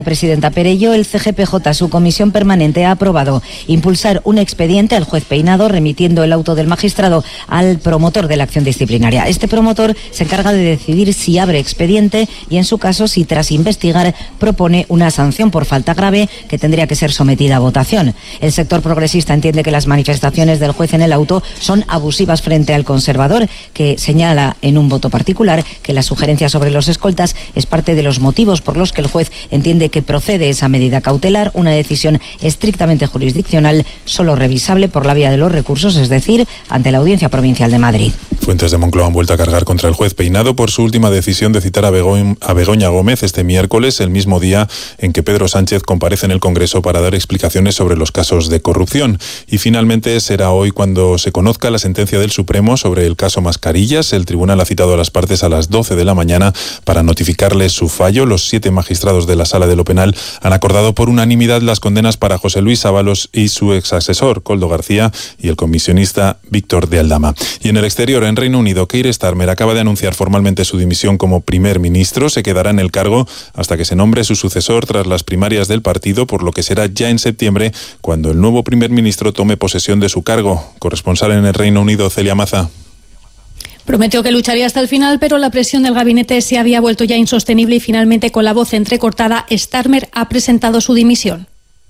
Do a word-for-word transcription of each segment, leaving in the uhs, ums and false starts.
Presidenta Perello, el C G P J, su comisión permanente, ha aprobado impulsar un expediente al juez Peinado, remitiendo el auto del magistrado al promotor de la acción disciplinaria. Este promotor se encarga de decidir si abre expediente y, en su caso, si tras investigar propone una sanción por falta grave que tendría que ser sometida a votación. El sector progresista entiende que las manifestaciones del juez en el auto son abusivas frente al conservador, que señala en un voto particular que la sugerencia sobre los escoltas es parte de los motivos por los que el juez entiende que procede esa medida cautelar, una decisión estrictamente jurisdiccional, solo revisable por la vía de los recursos, es decir, ante la Audiencia Provincial de Madrid. Fuentes de Moncloa han vuelto a cargar contra el juez Peinado por su última decisión de citar a, Begoñ, a Begoña Gómez este miércoles, el mismo día en que Pedro Sánchez comparece en el Congreso para dar explicaciones sobre los casos de corrupción. Y finalmente será hoy cuando se conozca la sentencia del Supremo sobre el caso Mascarillas. El tribunal ha citado a las partes a las doce de la mañana para notificarles su fallo. Los siete magistrados de la Sala de lo Penal han acordado por unanimidad las condenas para José Luis Ábalos y su exasesor, Koldo García, y el comisionista Víctor de Aldama. Y en el exterior, en Reino Unido, Keir Starmer acaba de anunciar formalmente su dimisión como primer ministro. Se quedará en el cargo hasta que se nombre su sucesor tras las primarias del partido, por lo que será ya en septiembre cuando el nuevo primer ministro tome posesión de su cargo. Corresponsal en el Reino Unido, Celia Maza. Prometió que lucharía hasta el final, pero la presión del gabinete se había vuelto ya insostenible y finalmente, con la voz entrecortada, Starmer ha presentado su dimisión.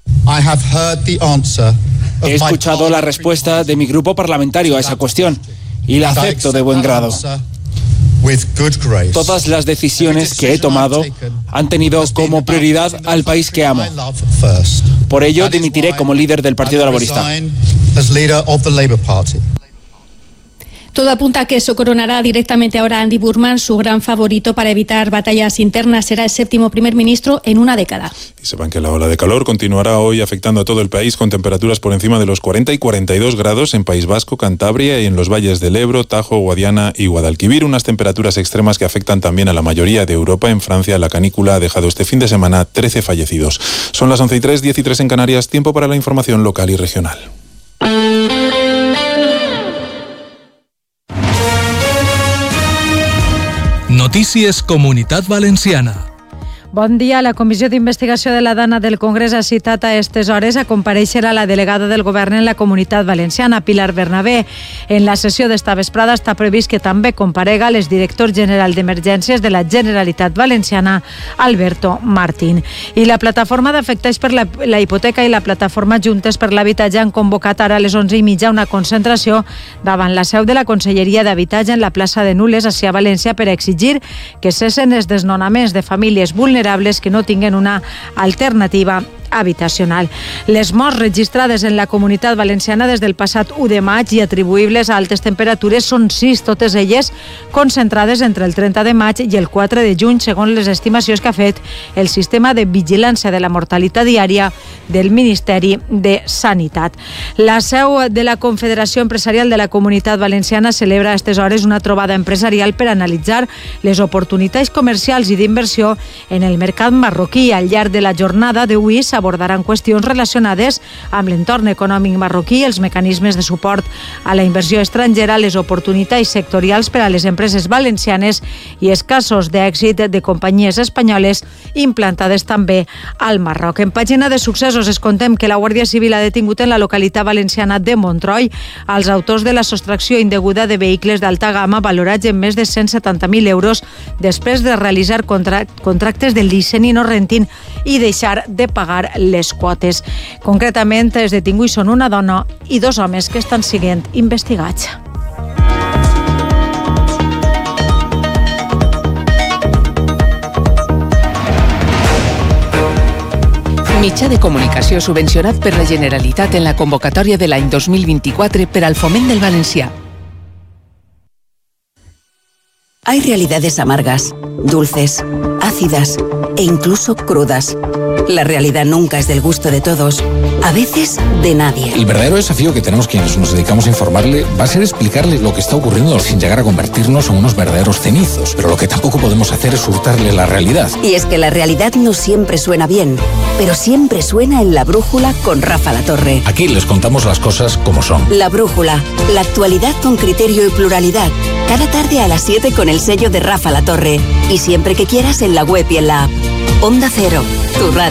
He escuchado la respuesta de mi grupo parlamentario a esa cuestión y la acepto de buen grado. Todas las decisiones que he tomado han tenido como prioridad al país que amo. Por ello, dimitiré como líder del Partido Laborista. Todo apunta a que eso coronará directamente ahora a Andy Burnham, su gran favorito para evitar batallas internas. Será el séptimo primer ministro en una década. Y sepan que la ola de calor continuará hoy afectando a todo el país, con temperaturas por encima de los cuarenta y cuarenta y dos grados en País Vasco, Cantabria y en los valles del Ebro, Tajo, Guadiana y Guadalquivir. Unas temperaturas extremas que afectan también a la mayoría de Europa. En Francia, la canícula ha dejado este fin de semana trece fallecidos. Son las once y tres, diez y tres en Canarias. Tiempo para la información local y regional. Notícies Comunitat Valenciana. Bon dia. La Comissió d'Investigació de la Dana del Congrés ha citat a aquestes hores a comparèixer a la delegada del Govern en la Comunitat Valenciana, Pilar Bernabé. En la sessió d'esta vesprada està previst que també comparega l'exdirector general d'Emergències de la Generalitat Valenciana, Alberto Martín. I la plataforma d'afectats per la, la hipoteca i la plataforma Juntes per l'Habitatge han convocat ara a les onze i mitja una concentració davant la seu de la Conselleria d'Habitatge en la plaça de Nules, a Cia València, per exigir que cessen els desnonaments de famílies vulnerables que no tinguen una alternativa habitacional. Les morts registrades en la Comunitat Valenciana des del passat u de maig i atribuïbles a altes temperatures són sis, totes elles concentrades entre el trenta de maig i el quatre de juny, segons les estimacions que ha fet el Sistema de Vigilància de la Mortalitat Diària del Ministeri de Sanitat. La seu de la Confederació Empresarial de la Comunitat Valenciana celebra a aquestes hores una trobada empresarial per analitzar les oportunitats comercials i d'inversió en el mercat marroquí. Al llarg de la jornada d'avui abordaran qüestions relacionades amb l'entorn econòmic marroquí, els mecanismes de suport a la inversió estrangera, les oportunitats sectorials per a les empreses valencianes i els casos d'èxit de companyies espanyoles implantades també al Marroc. En pàgina de successos es contem que la Guàrdia Civil ha detingut en la localitat valenciana de Montroi els autors de la sostracció indeguda de vehicles d'alta gamma valorats en més de cent setanta mil euros després de realitzar contra- contractes de leasing i no renting i deixar de pagar les quotes. Concretament, els detinguts són una dona i dos homes que estan sent investigats. Mitjà de comunicació subvencionat per la Generalitat en la convocatòria de l'any dos mil vint-i-quatre per al foment del valencià. Hay realidades amargas, dulces, ácidas e incluso crudas. La realidad nunca es del gusto de todos, a veces de nadie. El verdadero desafío que tenemos quienes nos dedicamos a informarle va a ser explicarle lo que está ocurriendo sin llegar a convertirnos en unos verdaderos cenizos. Pero lo que tampoco podemos hacer es hurtarle la realidad. Y es que la realidad no siempre suena bien, pero siempre suena en La Brújula con Rafa Latorre. Aquí les contamos las cosas como son. La Brújula, la actualidad con criterio y pluralidad. Cada tarde a las siete con el sello de Rafa Latorre. Y siempre que quieras en la web y en la app. Onda Cero, tu radio.